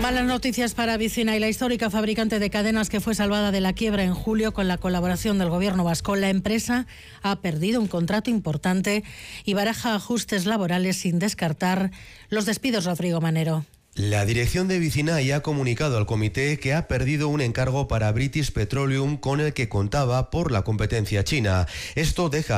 Malas noticias para Vicinay, la histórica fabricante de cadenas que fue salvada de la quiebra en julio con la colaboración del gobierno vasco. La empresa ha perdido un contrato importante y baraja ajustes laborales sin descartar los despidos. Rodrigo Manero. La dirección de Vicinay ha comunicado al comité que ha perdido un encargo para British Petroleum con el que contaba por la competencia china. Esto deja